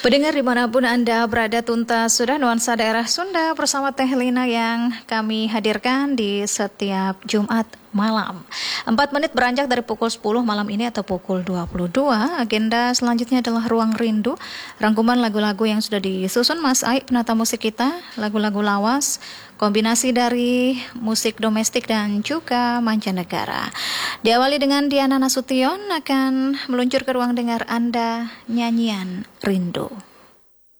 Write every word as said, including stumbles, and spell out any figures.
Pendengar dimanapun Anda berada, tuntas sudah nuansa daerah Sunda bersama Teh Lina yang kami hadirkan di setiap Jumat malam. Empat menit beranjak dari pukul sepuluh malam ini atau pukul dua puluh dua. Agenda selanjutnya adalah Ruang Rindu. Rangkuman lagu-lagu yang sudah disusun Mas Aik, penata musik kita. Lagu-lagu lawas, kombinasi dari musik domestik dan juga mancanegara. Diawali dengan Diana Nasution akan meluncur ke ruang dengar Anda nyanyian Rindu.